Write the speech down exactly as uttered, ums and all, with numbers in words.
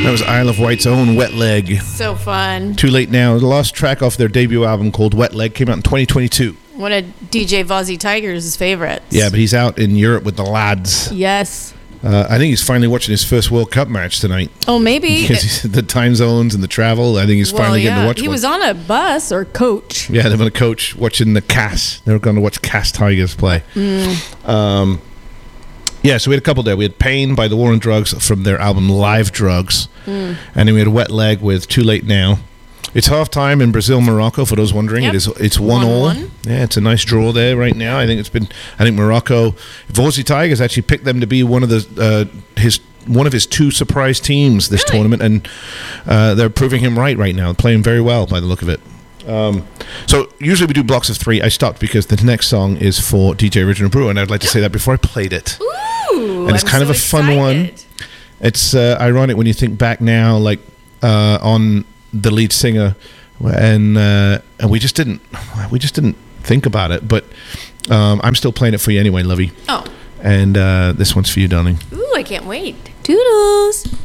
That was Isle of Wight's own Wet Leg. So fun. Too Late Now. The lost track off their debut album called Wet Leg. Came out in twenty twenty-two. One of D J Vozzy Tiger's favorites. Yeah, but he's out in Europe with the lads. Yes. Uh, I think he's finally watching his first World Cup match tonight. Oh, maybe. Because he's, the time zones and the travel, I think he's well, finally yeah. getting to watch He one. was on a bus or coach. Yeah, they're going to coach watching the Cass. They're going to watch Cass Tigers play. Mm. Um, yeah, so we had a couple there. We had Pain by The War on Drugs from their album Live Drugs. Mm. And then we had Wet Leg with Too Late Now. It's half-time in Brazil, Morocco, for those wondering. Yep. It is, it's one all. One. Yeah, it's a nice draw there right now. I think it's been, I think Morocco, Vozzy Tigers actually picked them to be one of the, uh, his, one of his two surprise teams this Really? tournament, and uh, they're proving him right right now, playing very well by the look of it. Um, so usually we do blocks of three. I stopped because the next song is for D J Original Brew, and I'd like to say that before I played it. Ooh, And it's I'm kind so of a fun excited. one. It's uh, ironic when you think back now, like uh, on the lead singer, and uh, and we just didn't, we just didn't think about it. But um, I'm still playing it for you anyway, Lovey. Oh. And uh, this one's for you, darling. Ooh, I can't wait. Toodles.